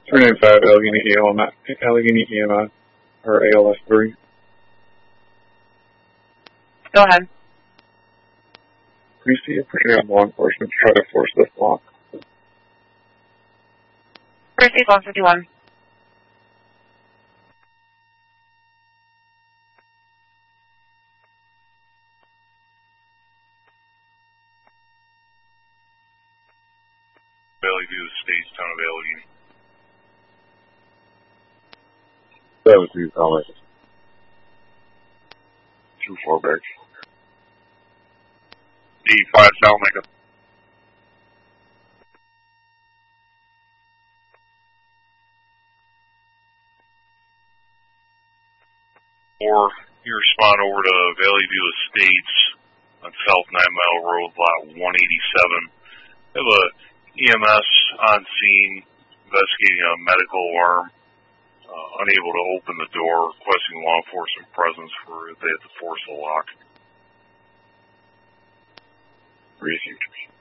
395 Allegheny EMS, or ALS 3. Go ahead. We see a Virginia law enforcement try to force this lock. Receive 151. Valley View Estates, Town of Allegheny. 7-2, Thomas. 2-4 back. 85 South Mega. Or you respond over to Valley View Estates on South 9 Mile Road, lot 187. They have a EMS on scene investigating a medical alarm, unable to open the door, requesting law enforcement presence for they have to force the lock. Received.